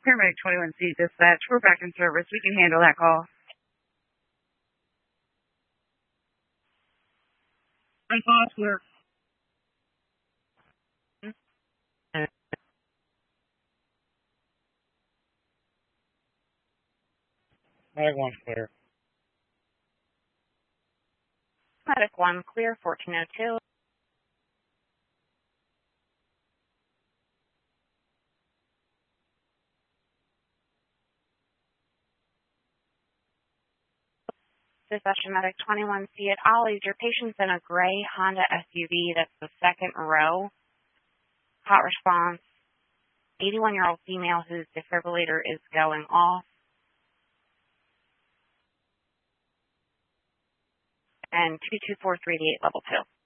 Paramedic 21C dispatch. We're back in service. We can handle that call. Clear. Medic 1 clear. Medic 1 clear, 1402. Dispatch Medic 21C at Ollie's. Your patient's in a gray Honda SUV. That's the second row. Hot response. 81-year-old female whose defibrillator is going off. And 22438 level 2.